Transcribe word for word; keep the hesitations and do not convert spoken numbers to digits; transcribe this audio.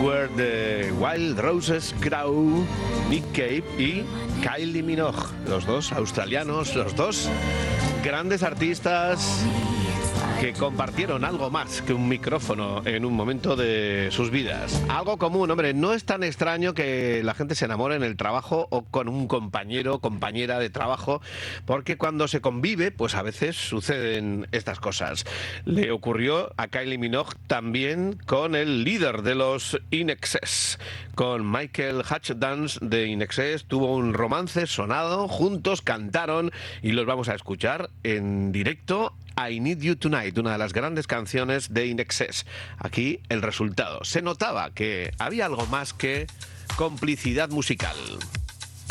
Where the Wild Roses Grow, Nick Cave y Kylie Minogue, los dos australianos, los dos grandes artistas que compartieron algo más que un micrófono en un momento de sus vidas. Algo común, hombre, no es tan extraño que la gente se enamore en el trabajo o con un compañero o compañera de trabajo, porque cuando se convive, pues a veces suceden estas cosas. Le ocurrió a Kylie Minogue también con el líder de los In Excess. Con Michael Hutchence de In Excess tuvo un romance sonado, juntos cantaron y los vamos a escuchar en directo. I Need You Tonight, una de las grandes canciones de In Excess. Aquí el resultado. Se notaba que había algo más que complicidad musical.